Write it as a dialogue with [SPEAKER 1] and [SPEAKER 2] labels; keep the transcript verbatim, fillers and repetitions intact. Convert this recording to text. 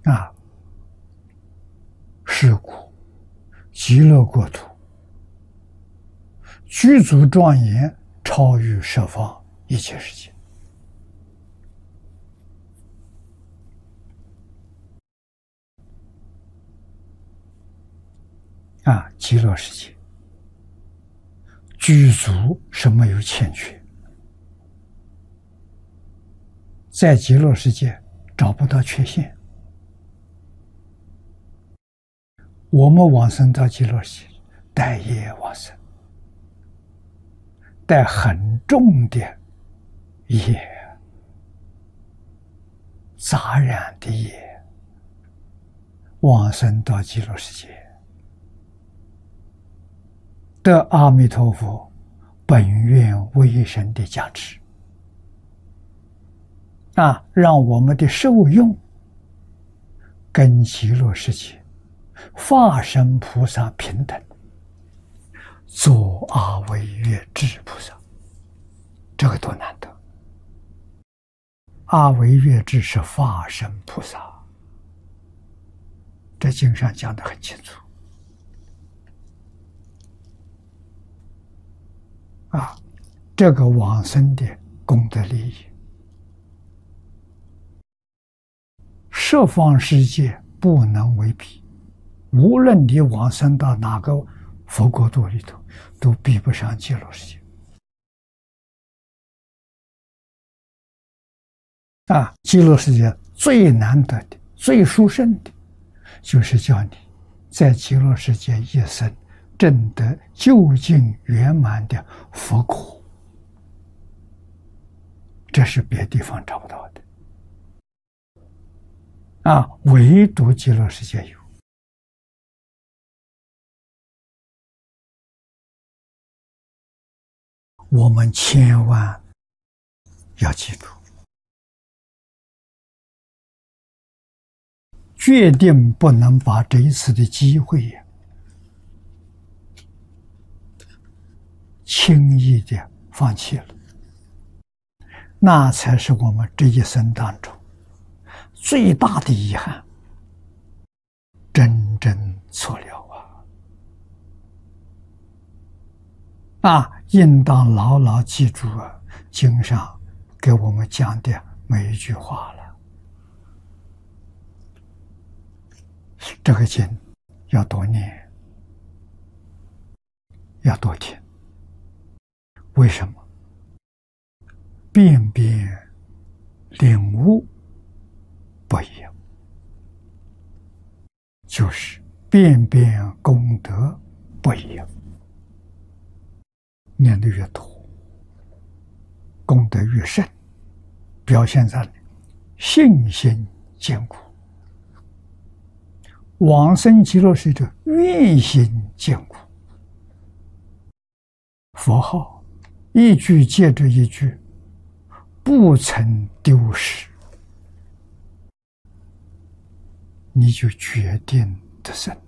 [SPEAKER 1] 啊，是故极乐国土具足庄严，超于十方一切世界。啊，极乐世界具足是没有欠缺，在极乐世界找不到缺陷。我们往生到极乐世界，带业往生，带很重的业，杂染的业，往生到极乐世界，得阿弥陀佛本愿威神的加持，啊，让我们的受用跟极乐世界化身菩萨平等，做阿惟越致菩萨，这个多难得！阿惟越致是化身菩萨，这经上讲得很清楚。啊，这个往生的功德利益，十方世界不能为比。无论你往生到哪个佛国度里头，都比不上极乐世界。啊，极乐世界最难得的、最殊胜的，就是叫你在极乐世界一生证得究竟圆满的佛果，这是别地方找不到的。啊，唯独极乐世界有。我们千万要记住，决定不能把这一次的机会轻易的放弃了，那才是我们这一生当中最大的遗憾，真正错了啊！啊，应当牢牢记住啊，经上给我们讲的每一句话了。这个经要多念，要多听。为什么？辨别领悟不一样，就是辨别功德不一样。念得越多，功德越深，表现在信心坚固，往生极乐世界愿心坚固，佛号一句接着一句，不曾丢失，你就决定得生。